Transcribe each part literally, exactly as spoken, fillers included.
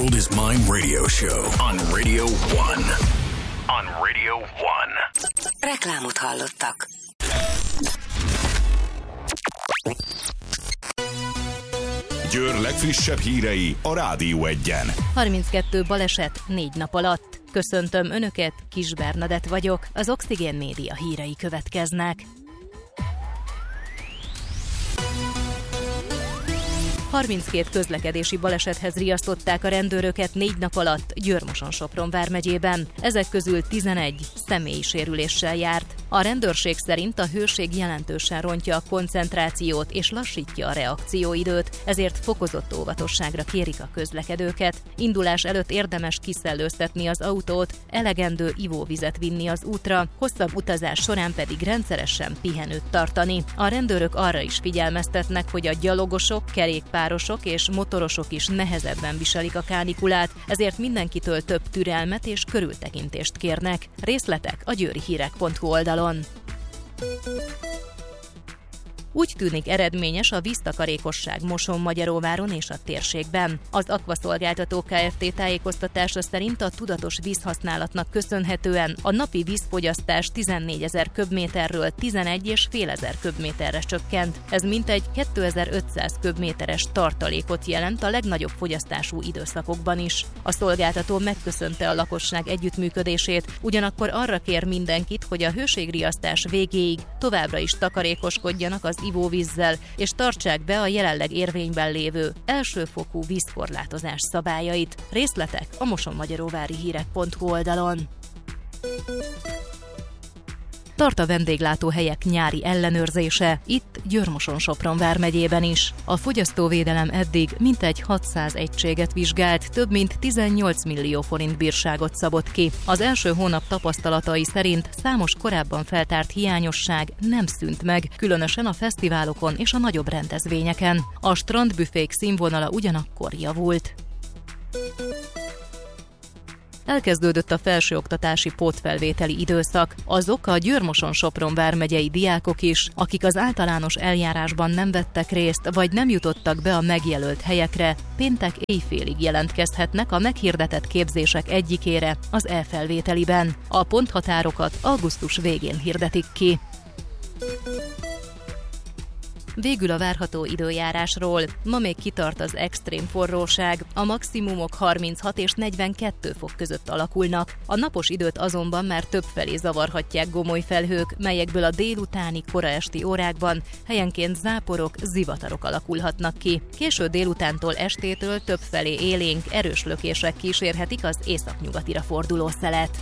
World is Mine radio show on Radio One. On Radio One. Reklámot hallottak. Győr legfrissebb hírei a Rádió Egyen. harminckettő baleset négy nap alatt. Köszöntöm Önöket, Kis Bernadett vagyok, az Oxigén Média hírei következnek. harminckét közlekedési balesethez riasztották a rendőröket négy nap alatt Győr-Moson-Sopron vármegyében. Ezek közül tizenegy személyi sérüléssel járt. A rendőrség szerint a hőség jelentősen rontja a koncentrációt és lassítja a reakcióidőt, ezért fokozott óvatosságra kérik a közlekedőket. Indulás előtt érdemes kiszellőztetni az autót, elegendő ivóvizet vinni az útra, hosszabb utazás során pedig rendszeresen pihenőt tartani. A rendőrök arra is figyelmeztetnek, hogy a gyalogosok, kerékpárosok és motorosok is nehezebben viselik a kánikulát, ezért mindenkitől több türelmet és körültekintést kérnek. Részletek a győrihírek pont hu oldalon. Úgy tűnik eredményes a víztakarékosság Moson-Magyaróváron és a térségben. Az Akvaszolgáltató Kft. Tájékoztatása szerint a tudatos vízhasználatnak köszönhetően a napi vízfogyasztás tizennégyezer köbméterről tizenegy és fél ezer köbméterre csökkent. Ez mintegy kétezer-ötszáz köbméteres tartalékot jelent a legnagyobb fogyasztású időszakokban is. A szolgáltató megköszönte a lakosság együttműködését, ugyanakkor arra kér mindenkit, hogy a hőségriasztás végéig továbbra is takarékoskodjanak az ivóvízzel, és tartsák be a jelenleg érvényben lévő elsőfokú vízkorlátozás szabályait. Részletek a Moson-Magyaróvári hírek pont hu oldalon. Tart a vendéglátóhelyek nyári ellenőrzése, itt Győr-Moson-Sopron vármegyében is. A fogyasztóvédelem eddig mintegy hatszáz egységet vizsgált, több mint tizennyolc millió forint bírságot szabott ki. Az első hónap tapasztalatai szerint számos korábban feltárt hiányosság nem szűnt meg, különösen a fesztiválokon és a nagyobb rendezvényeken. A strandbüfék színvonala ugyanakkor javult. Elkezdődött a felsőoktatási pótfelvételi időszak. Azok a Győr-Moson-Sopron vármegyei diákok is, akik az általános eljárásban nem vettek részt, vagy nem jutottak be a megjelölt helyekre, péntek éjfélig jelentkezhetnek a meghirdetett képzések egyikére, az e-felvételiben. A ponthatárokat augusztus végén hirdetik ki. Végül a várható időjárásról. Ma még kitart az extrém forróság, a maximumok harminchat és negyvenkettő fok között alakulnak. A napos időt azonban már többfelé zavarhatják gomoly felhők, melyekből a délutáni, kora esti órákban helyenként záporok, zivatarok alakulhatnak ki. Késő délutántól estétől többfelé élénk, erős lökések kísérhetik az északnyugatira forduló szelet.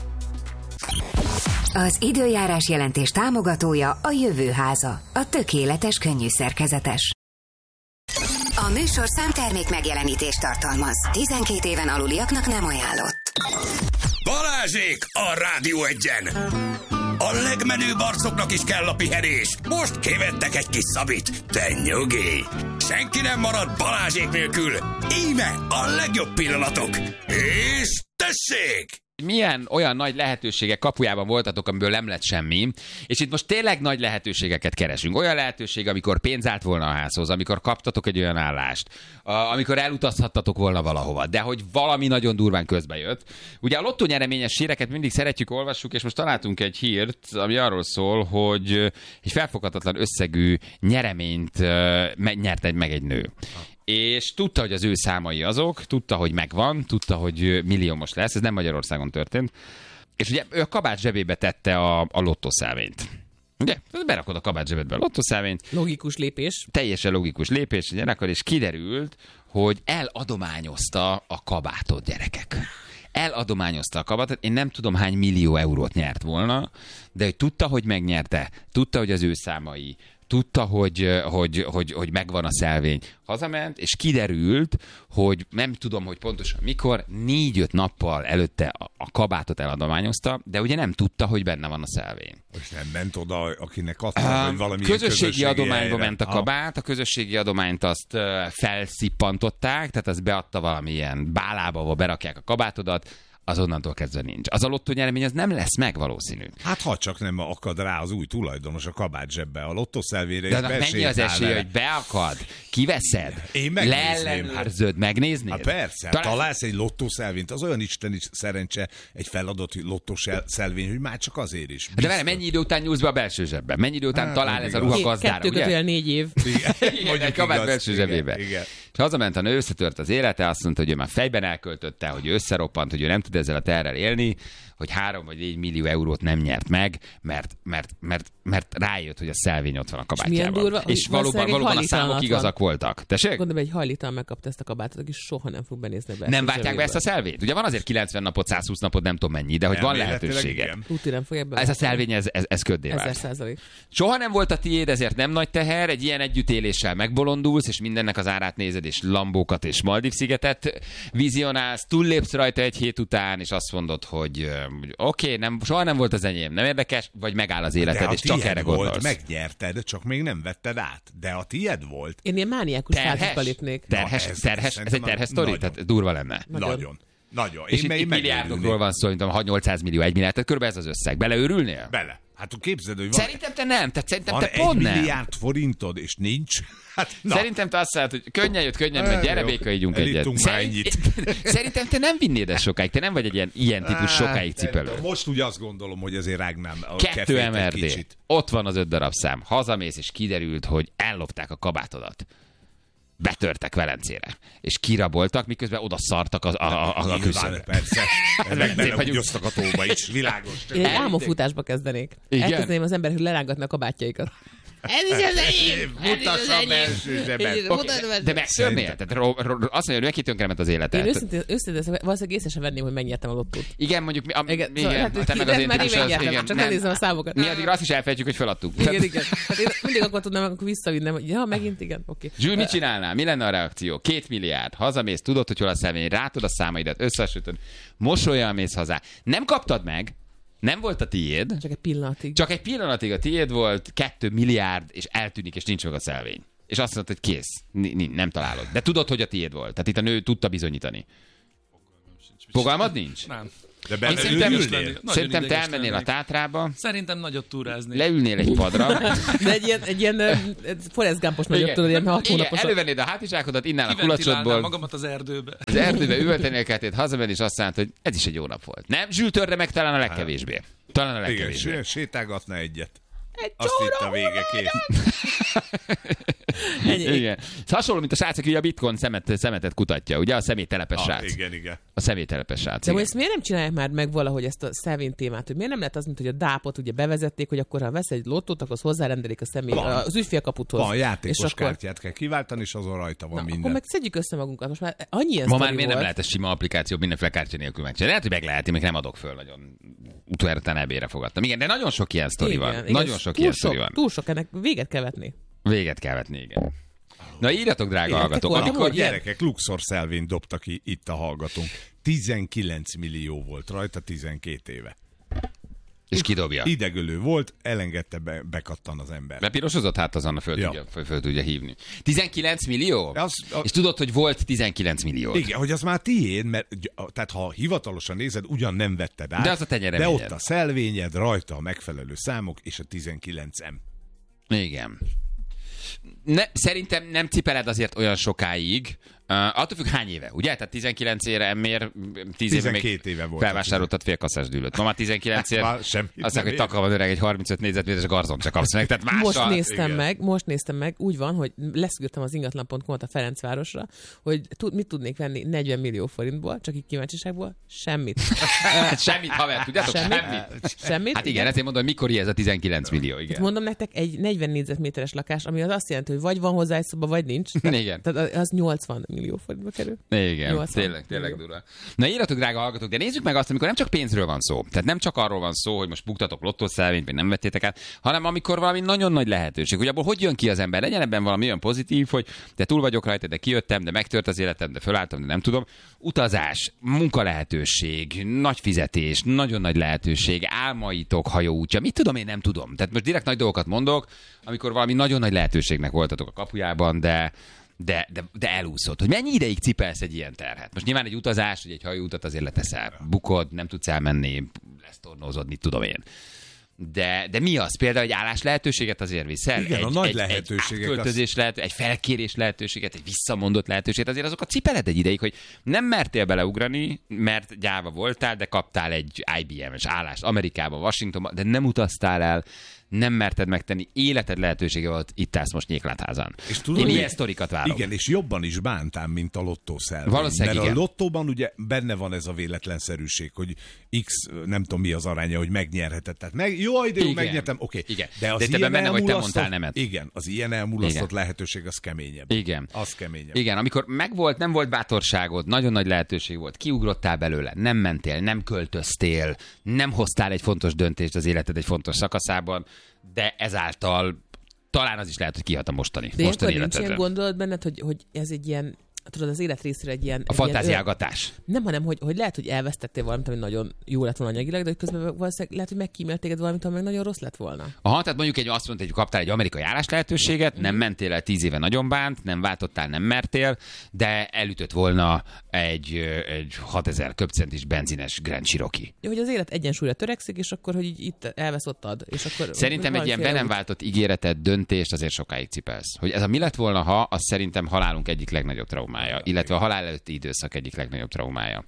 Az időjárás jelentés támogatója a Jövőháza, a tökéletes könnyű szerkezetes. A műsor számtermék megjelenítést tartalmaz. tizenkét éven aluliaknak nem ajánlott. Balázsék a Rádió Egyen! A legmenőbb arcoknak is kell a pihenés. Most kivettek egy kis szabit. De nyugi! Senki nem marad Balázsék nélkül. Íme a legjobb pillanatok. És tessék! Milyen olyan nagy lehetőségek kapujában voltatok, amiből nem lett semmi, és itt most tényleg nagy lehetőségeket keresünk. Olyan lehetőség, amikor pénz állt volna a házhoz, amikor kaptatok egy olyan állást, amikor elutazhattatok volna valahova, de hogy valami nagyon durván közbe jött. Ugye a lottó nyereményes híreket mindig szeretjük, olvassuk, és most találtunk egy hírt, ami arról szól, hogy egy felfoghatatlan összegű nyereményt nyert egy meg egy nő. És tudta, hogy az ő számai azok, tudta, hogy megvan, tudta, hogy milliómos lesz, ez nem Magyarországon történt. És ugye ő a kabát zsebébe tette a, a lottószelvényt. Ugye? Berakod a kabát zsebedbe a lottószelvényt. Logikus lépés. Teljesen logikus lépés, gyerekor, és kiderült, hogy eladományozta a kabátot, gyerekek. Eladományozta a kabátot, én nem tudom hány millió eurót nyert volna, de hogy tudta, hogy megnyerte, tudta, hogy az ő számai, tudta, hogy, hogy, hogy, hogy megvan a szelvény. Hazament, és kiderült, hogy nem tudom, hogy pontosan mikor, négy-öt nappal előtte a, a kabátot eladományozta, de ugye nem tudta, hogy benne van a szelvény. És nem ment oda, akinek adta, hogy valami közösségi, közösségi adományba helyre ment a kabát, a közösségi adományt azt uh, felszippantották, tehát azt beadta valamilyen bálába, ahol berakják a kabátodat, az onnantól kezdve nincs. Az a lottó nyeremény az nem lesz meg valószínű. Hát ha csak nem akad rá az új tulajdonos a kabát zsebbe a lottószelvényre. De mennyi az esély, hogy beakad, kiveszed, leellenőrzöd, megnéznéd? Hát persze, Talán... találsz egy lottószelvényt, az olyan isteni szerencse egy feladott lottoszelvény, hogy már csak azért is. De vele mennyi idő után nyúlsz be a belső zsebbe? Mennyi idő után hát, talál ez a ruha gazdára, ugye? Kettő négy év. Igen, egy kabát belső zsebébe. És hazament a nő, összetört az élete, azt mondta, hogy ő már fejben elköltötte, hogy ő összeroppant, hogy ő nem tud ezzel a terrel élni, hogy három vagy négy millió eurót nem nyert meg, mert, mert, mert, mert rájött, hogy a szelvény ott van a kabátjában. Durva, és valóban, valóban a számok igazak van. Voltak. Tessék? Gondolom, egy hajlítal megkapta ezt a kabátot, aki soha nem fog benézni be. Nem váltják be ezt a szelvényt? Ugye van azért kilencven napot, száz húsz napot, nem tudom mennyi, de hogy van lehetősége. Ez a szelvény, ez, ez, ez köddé vált. ezer százalék. Soha nem volt a tiéd, ezért nem nagy teher, egy ilyen együttéléssel megbolondulsz, és mindennek az árát nézed, és Lambókat és Maldív-szigetet vizionálsz, túllépsz rajta egy hét után, és azt mondod, hogy oké, okay, nem, soha nem volt az enyém, nem érdekes, vagy megáll az életed, és csak erre gondolsz. Volt, megnyerted, csak még nem vetted át. De a tiéd volt. Én ilyen mániákus fázisba lépnék. Terhes, ez, terhes, ez egy terhes sztori? Tehát durva lenne. Nagyon. Nagyon. Nagyon. És én itt, itt milliárdokról van szó, mint ha nyolcszáz millió, egy milliárd, tehát körülbelül ez az összeg. Beleőrülnél? Bele. Hát képzeld, hogy van... Szerintem te nem, tehát szerintem van te pont nem. egy milliárd forintod, és nincs. Hát, szerintem te azt mondod, hogy könnyen jött, könnyen megy, gyere béka, ígyunk egyet. Szerint... Szerintem te nem vinnéd ezt sokáig, te nem vagy egy ilyen, ilyen típus sokáig cipelő. Most úgy azt gondolom, hogy azért rágnám a Kettő em er dé. kicsit. Ott van az öt darab szám. Hazamész, és kiderült, hogy ellopták a kabátodat. Betörtek Velencére, és kiraboltak, miközben oda szartak a, a, a, a küszöbre. Persze, meg belehúgyoztak a tóba is, világos. Én egy álmofutásba kezdenék. Elkezdeném az emberek, hogy lerángatni a kabátjaikat. Ez is az enyém! Mutassa a belső zsebet. De megszörnél? Tehát ro, ro, azt mondja, hogy neki tönkrement az életet. Én őszintén, őszintén valószínűleg észre sem venném, hogy megnyertem a lottót. Igen, mondjuk mi, a, igen, igen, szóval, hát, te meg az én típus az, igen, csak nem nézem a számokat. Mi addigra azt is elfejtjük, hogy feladtuk. Igen, igen. Hát én mindig akkor tudnám, akkor visszavinnem, hogy ja, megint igen, oké. Zsül, mit csinálnál? Mi lenne a reakció? Két milliárd, hazamész, tudod, hogy hol a szelvény, rátod a számaidat, összesütöd, mosolyan mész hazá. Nem kaptad meg, nem volt a tiéd. Csak egy pillanatig. Csak egy pillanatig a tiéd volt, kettő milliárd, és eltűnik, és nincs meg a szelvény. És azt mondod, hogy kész, N- nem találod. De tudod, hogy a tiéd volt. Tehát itt a nő tudta bizonyítani. Fogalmad nincs? Nem. De benne szerintem, ülnél? Szerintem te elmennél a Tátrába. Szerintem nagyot túrázni. Leülnél egy padra. De egy ilyen, egy ilyen Forrest Gumpos nagyot tudod, ilyen hat hónapos. Elővennéd a hátizsákodat, innál a kulacsodból. Magamat az erdőbe. Az erdőbe üvöltenél kettőt, hazamenni, és azt mondta, hogy ez is egy jó nap volt. Nem? Zsül, törre meg talán a legkevésbé. Talán a legkevésbé. Igen, sétálgatna egyet. Egy azt itt a vége kész. Igen. Ez hasonló, mint a srác, aki a bitcoin szemet, szemetet kutatja, ugye? A személytelepes ah, srác. Igen, igen. A személytelepes srác. De ezt miért nem csinálják már meg valahogy ezt a szelvény témát? Hogy miért nem lehet az, mint hogy a dápot ugye bevezették, hogy akkor ha vesz egy lottót, akkor hozzárendelik a személy, az ügyfélkaputhoz. Van, játékos és akkor... kártyát kell kiváltani, és azon rajta van na, minden. Akkor meg szedjük össze magunkat. Most már annyi ilyen ma már miért volt. nem lehet ez sima applikáció mindenféle kártya nélkül megcsinálni? Lehet, hogy meg lehet, én még nem adok föl nagyon. Utoljára nebére fogadtam. Igen, de nagyon sok ilyen sztori van. Igen, nagyon sok ilyen sztori van. Túl sok, ennek véget kell vetni. Véget kell vetni, igen. Na írjatok, drága hallgatók. Amikor a gyerekek Luxor szelvényt dobta ki itt a hallgatónk. tizenkilenc millió volt rajta tizenkét éve. És kidobja. Idegölő volt, elengedte, be, bekattan az ember. Bepirosozott, hát azon a föl, ja. tudja, föl, föl tudja hívni. tizenkilenc millió? Az, a... És tudod, hogy volt tizenkilenc millió. Igen, hogy az már tiéd, mert tehát ha hivatalosan nézed, ugyan nem vetted át. De az a te de ott a szelvényed, rajta a megfelelő számok, és a tizenkilencem. Igen. Ne, szerintem nem cipeled azért olyan sokáig. Uh, attól függ, hány éve, ugye? Tehát tizenkilenc éve miért tíz éve még éve volt felvásároltad félkasszás dűlőt. Ma már tizenkilenc éve. Azt mondják, hogy takar van öreg, egy harmincöt négyzetméteres garzont csak kapsz meg. Tehát mással... Most néztem igen. meg, most néztem meg, úgy van, hogy leszűrtem az ingatlan pont com-ot a Ferencvárosra, hogy tud, mit tudnék venni negyven millió forintból, csak így kíváncsiságból, semmit. Semmit, haver, tudjátok? Semmit? Semmit. Semmit? Hát igen, ezért mondom, hogy mikor ez a tizenkilenc millió, igen. Hát mondom nektek, egy negyven négyzetméteres lakás, ami az azt jelenti, hogy vagy van hozzá egy szoba, vagy nincs. Tehát, igen. Tehát az nyolcvan millió forintba kerül. Igen, tényleg, tényleg durva. Na írjatok, drága hallgatók, de nézzük meg azt, amikor nem csak pénzről van szó. Tehát nem csak arról van szó, hogy most buktatok lottószelvényt, vagy nem vettétek át, hanem amikor valami nagyon nagy lehetőség, hogy abból hogy jön ki az ember. Legyen ebben valami olyan pozitív, hogy de túl vagyok rajta, de kijöttem, de megtört az életem, de fölálltam, de nem tudom. Utazás, munkalehetőség, nagy fizetés, nagyon nagy lehetőség, álmaitok hajóútja, mit tudom, én nem tudom. Tehát most direkt nagy dolgokat mondok, amikor valami nagyon nagy lehetőségnek voltatok a kapujában, de de, de, de elúszott. Hogy mennyi ideig cipelsz egy ilyen terhet? Most nyilván egy utazás, hogy egy hajóutat azért leteszel, bukod, nem tudsz elmenni, lesztornózod, mit tudom én. De, de mi az? Például egy állás lehetőséget azért viszel? Igen, egy, a nagy egy, lehetőségek. Egy költözés lehet, egy felkérés lehetőséget, egy visszamondott lehetőséget, azért azok a cipeled egy ideig, hogy nem mertél beleugrani, mert gyáva voltál, de kaptál egy I B M-es állást Amerikában, Washingtonban, de nem utaztál el, nem merted megtenni, életed lehetősége volt, itt állsz most Nyéklátházan. És tudod, én ilyen sztorikat várom. Igen, és jobban is bántám, mint a lottószelvény. Valószínűleg Mert igen. a lottóban ugye benne van ez a véletlenszerűség, hogy X, nem tudom mi az aránya, hogy megnyerheted. Tehát meg, jó, de jó, megnyertem, oké. Okay. Igen. De az de ilyen benne, hogy te mondtál nemet. Igen, az ilyen elmulasztott lehetőség az keményebb. Igen. Az keményebb. Igen, amikor megvolt, nem volt bátorságod, nagyon nagy lehetőség volt, kiugrottál belőle, nem mentél, nem költöztél, nem hoztál egy fontos döntést az életed egy fontos szakaszában, de ezáltal talán az is lehet, hogy kihat a mostani, de mostani nincs életedre. ilyen gondolat benned, hogy, hogy ez egy ilyen, tudod, az élet részére egy ilyen... A fantáziálgatás. Ilyen, nem, hanem, hogy, hogy lehet, hogy elvesztettél valamit, ami nagyon jó lett volna anyagilag, de hogy közben valószínűleg lehet, hogy megkímélt téged valamit, ami meg nagyon rossz lett volna. Aha, tehát mondjuk egy azt mondta, hogy kaptál egy amerikai állás lehetőséget, nem mentél el tíz éve nagyon bánt, nem váltottál, nem mertél, de elütött volna egy, egy hatezer köbcentis benzines Grand Cherokee. Hogy az élet egyensúlyra törekszik, és akkor, hogy így itt elvesz ott ad. És akkor szerintem egy ilyen be nem váltott ígéretet, döntést azért sokáig cipelsz. Hogy ez a mi lett volna, ha, az szerintem halálunk egyik legnagyobb traumája, illetve a halál előtti időszak egyik legnagyobb traumája.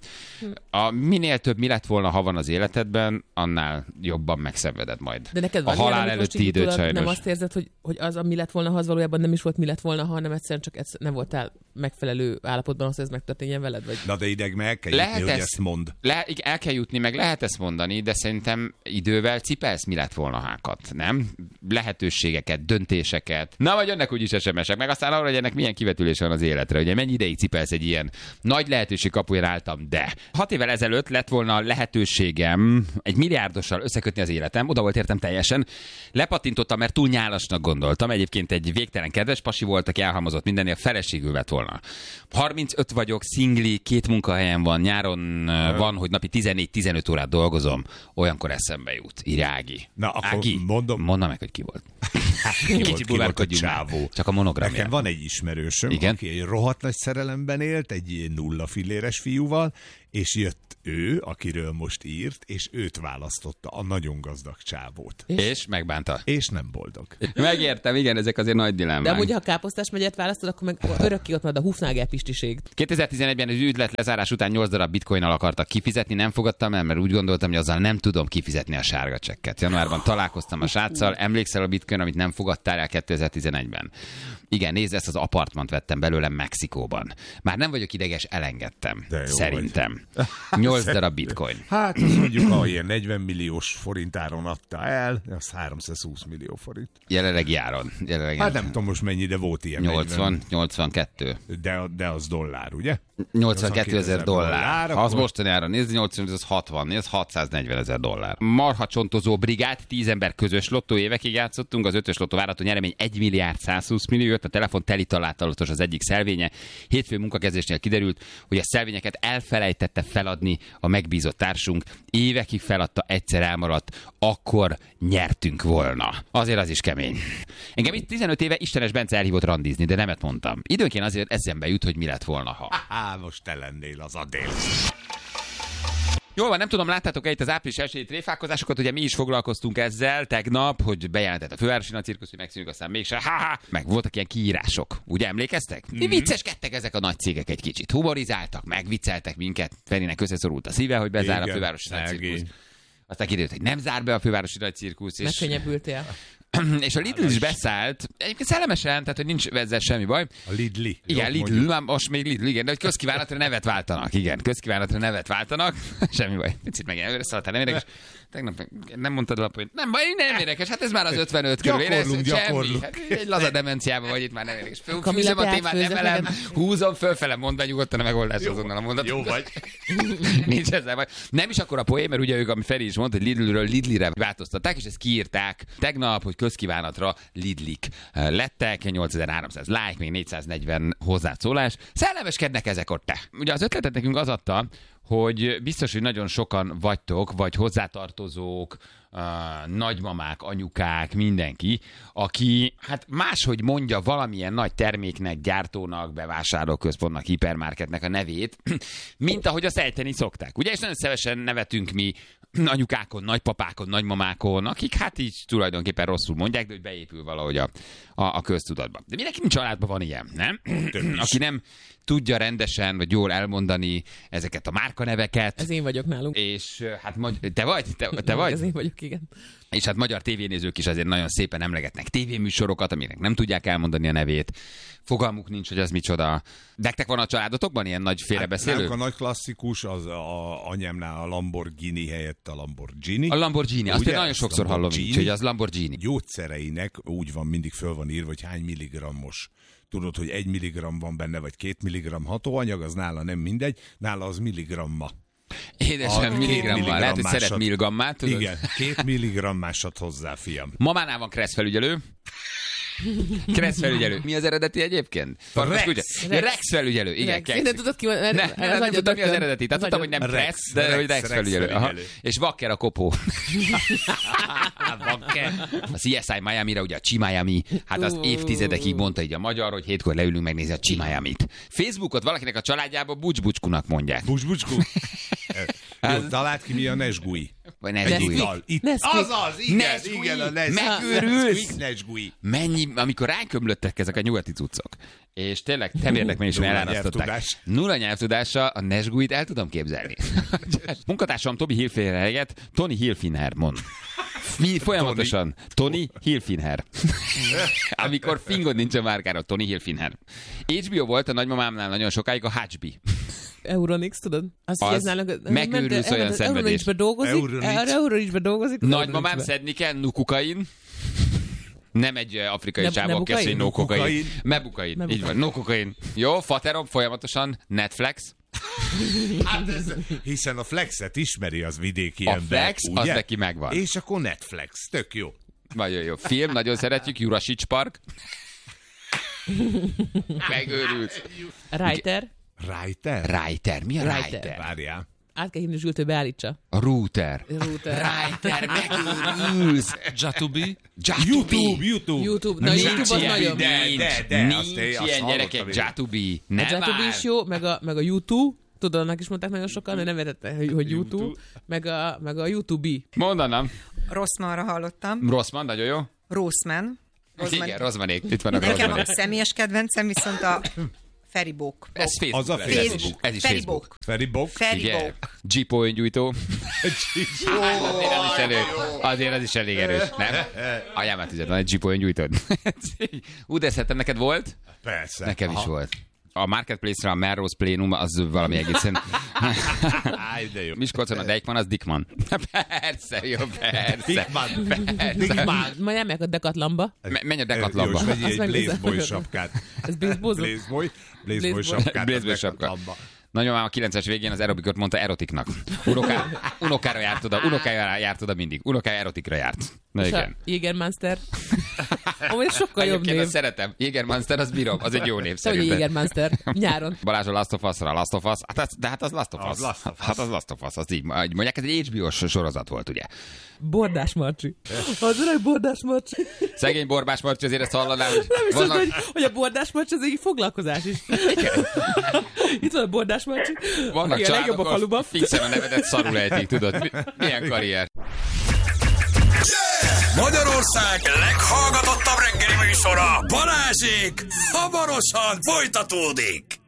A minél több mi lett volna, ha van az életedben, annál jobban megszenveded majd. De neked van a halál ilyen, előtti időt sajnos. Nem azt érzed, hogy, hogy az, ami lett volna, ha az valójában nem is volt mi lett volna, ha nem egyszerűen csak egyszer nem voltál megfelelő állapotban, az, hogy ez megtörténjen veled? Vagy? Na de ideg meg el kell lehet jutni, ezt, hogy ezt mond. Le, el kell jutni, meg lehet ezt mondani, de szerintem idővel cipelsz mi lett volna hákat, nem? Lehetőségeket, döntéseket. Na, vagy jönnek úgyis es em esek, meg aztán arra, hogy ennek milyen kivetülés van az életre, ugye mennyi ideig cipelsz egy ilyen nagy lehetőség kapuján álltam, de hat évvel ezelőtt lett volna lehetőségem egy milliárdossal összekötni az életem, oda volt értem teljesen, lepatintottam, mert túl nyálasnak gondoltam, egyébként egy végtelen kedves pasi volt, aki elhalmozott mindennél, feleségül lett volna. harmincöt vagyok, szingli, két munkahelyem van, nyáron van, hogy napi tizennégy-tizenöt órát dolgozom, olyankor eszembe jut. Írja Ági. Na, akkor Ági, mondom. Mondom meg, hogy ki volt. Kicsit bulvárkodjunk már. Csak a monogramja. Nekem van egy ismerősöm, igen? aki egy rohadt nagy szerelemben élt, egy nulla filléres fiúval, és jött ő, akiről most írt, és őt választotta, a nagyon gazdag csávót. És, és megbánta. És nem boldog. Megértem, igen, ezek azért nagy dilemmák. De amúgy, ha Káposztás megyet választod, akkor meg örökké ott marad a Hufnagel pistiség. kétezer-tizenegyben az üzlet lezárás után nyolc darab bitcoinnal akartak kifizetni, nem fogadtam el, mert úgy gondoltam, hogy azzal nem tudom kifizetni a sárga csekket. Januárban találkoztam a sráccal, emlékszel a bitcoin, amit nem fogadtál el kétezer-tizenegyben. Igen, nézd, ezt az apartmant vettem belőle Mexikóban. Már nem vagyok ideges, elengedtem. Szerintem. nyolc darab bitcoin. Hát azt mondjuk, ha ilyen negyven milliós forintáron adta el, az háromszázhúsz millió forint. Jelenlegi áron. Jelenlegi hát áron. nem tudom most mennyi, de volt ilyen. nyolcvan, nyolcvankettő. De, de az dollár, ugye? nyolcvankettő ezer dollár. dollár. Ha az akkor... mostani áron nézni, nyolcvan, az hatvan, ez hatszáznegyven ezer dollár. Marha csontozó brigád, tíz ember közös lottó, évekig játszottunk, az ötös lottó várható nyeremény egy milliárd százhúsz millió, jött a telefon teli találatos az egyik szelvénye. Hétfő munkakezdésnél kiderült, hogy a szelvényeket elfelejtette feladni a megbízott társunk, évekig feladta, egyszer elmaradt, akkor nyertünk volna. Azért az is kemény. Engem itt tizenöt éve Istenes Bence elhívott randizni, de nemet mondtam. Időnként azért eszembe jut, hogy mi lett volna, ha. Á, most te lennél az Adél. Jól van, nem tudom, láttátok-e itt az április elsői tréfálkozásokat, ugye mi is foglalkoztunk ezzel tegnap, hogy bejelentett a Fővárosi Nagy Cirkusz, hogy megszűnik, aztán mégse, ha-ha, meg voltak ilyen kiírások. Ugye emlékeztek? Mm-hmm. Vicceskedtek ezek a nagy cégek egy kicsit. Humorizáltak, megvicceltek minket. Ferinek összeszorult a szíve, hogy bezár a Fővárosi Nagy Cirkusz. Aztán kiderült, hogy nem zár be a Fővárosi Nagy Cirkusz. És... Megkönnyebbültél. És a Lidl is beszállt, egyébként szellemesen, tehát hogy nincs ezzel semmi baj. A Lidli. Igen, Lidl, már most még Lidl, igen, de hogy közkívánatra nevet váltanak, igen, közkívánatra nevet váltanak, semmi baj. Picit meg összeadtál, nem érdekes. Tegnap nem mondtad a lapot, nem baj, nem érdekes, hát ez már az ötvenöt körül. Gyakorlunk, gyakorlunk. Hát egy laza demenciában vagy itt már nem érdekes. Fűzöm a témát, emelem, húzom fölfele, mondd be nyugodtan a megoldás azonnal a mondatot. Jó vagy. Nincs ezzel baj. Nem is akkor a poén, mert ugye ők, ami Feri is mondta, hogy Lidlről Lidlire változtatták, és ezt kiírták tegnap, hogy közkívánatra Lidlik lettek, nyolcezer-háromszáz like, még négyszáznegyven hozzászólás. Szellemeskednek ezek ott te. Ugye az ötletet nekünk az adta, hogy biztos, hogy nagyon sokan vagytok, vagy hozzátartozók, uh, nagymamák, anyukák, mindenki, aki hát máshogy mondja valamilyen nagy terméknek, gyártónak, bevásárlóközpontnak, hipermarketnek a nevét, mint ahogy azt ejteni szokták. Ugye, és nagyon szívesen nevetünk mi anyukákon, nagypapákon, nagymamákon, akik hát így tulajdonképpen rosszul mondják, de hogy beépül valahogy a, a, a köztudatba. De mindenki családban van ilyen, nem? Aki nem tudja rendesen, vagy jól elmondani ezeket a márkaneveket. Ez én vagyok nálunk. És hát te vagy? Te, te vagy? Ez én vagyok, igen. És hát magyar tévénézők is azért nagyon szépen emlegetnek tévéműsorokat, aminek nem tudják elmondani a nevét. Fogalmuk nincs, hogy az micsoda. Nektek van a családotokban ilyen nagy félrebeszélő? Hát, a nagy klasszikus az a anyámnál a Lamborghini helyett a Lamborghini. A Lamborghini, azt ugye, én nagyon sokszor hallom így, hogy az Lamborghini. Gyógyszereinek úgy van, mindig föl van írva, hogy hány milligrammos. Tudod, hogy egy milligramm van benne, vagy két milligramm hatóanyag, az nála nem mindegy, nála az milligramma. Édesem, milligrammal. Lehet, hogy szeret milligrammát, tudod? Igen, két milligrammásat hozzá, fiam. Mamánál van Kressz felügyelő. Kressz felügyelő. Mi az eredeti egyébként? Rex. Rex. Rex felügyelő. Igen, Rex. Én nem tudod ki van. Ne, nem, nem, nem tudtam, mi az eredeti. Tehát tudtam, hogy nem Kressz, de hogy Rex felügyelő. Aha. És Wacker a kopó. A C S I Miami-ra, ugye a Chi Miami, hát azt évtizedekig mondta így a magyar, hogy hétkor leülünk megnézni a Chi Miami-t. Facebookot valakinek a családjában bucsbucskunak mondják. Bucsbucsku? Jó, találd ki, mi a Nesgui. Vagy Nesgui. Azaz, igen, igen, a Nesgui. Megőrülsz? Mennyi, amikor ránk ömlöttek ezek a nyugati cuccok. És tényleg temérnek is elárasztották. Nulla nyelvtudása, a Nesguit el tudom képzelni. Munkatársam Tobi Hilfiger helyett Tony Hilfiger mond. Folyamatosan Tony Hilfiger. Amikor fingod nincs a márkára, Tony Hilfiger. há bé o volt a nagymamámnál nagyon sokáig a há bé. Euronix, tudod? Az, az nálunk, megőrülsz olyan szenvedés. Euronixbe dolgozik, Euronixbe dolgozik. Nagymamám szedni kell nukukain. Nem egy afrikai csávó kezdeni no kokain. Mebukain. Így van, no kokain. Jó, faterom folyamatosan Netflix. Hát ez, hiszen a Flexet ismeri az vidéki a ember. A Flex, ugye? Az neki megvan. És akkor Netflix, tök jó. Nagyon jó. Film, nagyon szeretjük, Jurasics Park. Megőrülsz. Reiter. Reiter? Reiter. Mi a Reiter? Reiter. Várjál. Át kell hívni Zsült, hogy beállítsa. A router. Router. Reiter, megőrülsz. Jatubi. YouTube, YouTube. YouTube. Na, YouTube az nagyon. De, de, de. Nincs ilyen gyerekek, Jatubi. Nem a Jatubi is jó, meg a, meg a YouTube. Tudod, annak is mondták nagyon sokan, de nem értette, hogy YouTube. Meg a, meg a YouTube. Mondanám. Rosszmanra hallottam. Rosszman, nagyon jó. Rosszman. Igen, Rosszmanék. Itt vannak Nekem Rosszmanék. a személyes kedvencem viszont a Feribók. Ez Facebook. Az a Facebook. Ez is Facebook. Feribók. Feribók. Jeepo öngyújtó. Azért az is elég, azért az is elég erős, nem? Anyámát üzet, van egy Jeepo öngyújtód. Ú, de szerintem neked volt? Persze. Nekem is volt. A Marketplace-ra a Melrose Plénum az valami egészen... Áj, de jó. Miskolcon a Deichmann, az Dickmann. Persze, jó, persze. Dickmann. Persze. Dickmann. Majd elmegyek a Decathlonba. Menj a Decathlonba. Jó, és vegyél egy Blazeboy sapkát. Ez Blazeboy? Blazeboy. Blazeboy sapkát. Blazeboy sapkát. Nagyomám a kilencvenes végén az aerobikot mondta erotiknak. Unoká, unokára járt oda, unokára járt oda mindig. Unokája erotikra járt. Na igen. Jägermeister. Amúgy sokkal jobb név. Szeretem. Jägermeister, az bírom. Az egy jó név szerintem. Szóval Jägermeister. Nyáron. Balázs a Last of Us-ra Last of Us. Hát, de hát az Last of Us. Hát az Last of Us. Az így mondják, ez egy há bé o-s sorozat volt, ugye? Bordás Marcsi. Az öreg Bordás Marcsi. Szegény Borbás Marcsi, azért ezt hallanám, hogy... Nem hiszem, vannak... hogy, hogy a Bordás Marcsi az egy foglalkozás is. Igen. Itt van a Bordás Marcsi. Vannak családok, a faluban. Fixen a nevedet szarul ejtik, tudod? Milyen karrier. Magyarország leghallgatottabb reggeli műsora, Balázsék, hamarosan folytatódik.